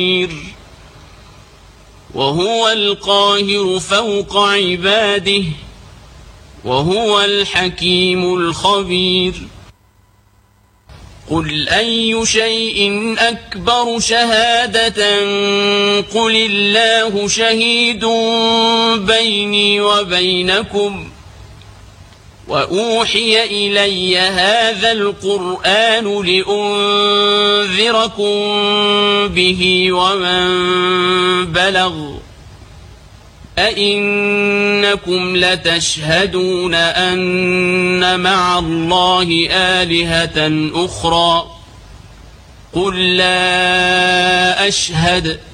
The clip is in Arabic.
وهو القاهر فوق عباده وهو الحكيم الخبير. قل أي شيء أكبر شهادة قل الله شهيد بيني وبينكم وأوحي إلي هذا القرآن لأنذركم به ومن بلغ أئنكم لتشهدون أن مع الله آلهة أخرى قل لا أشهد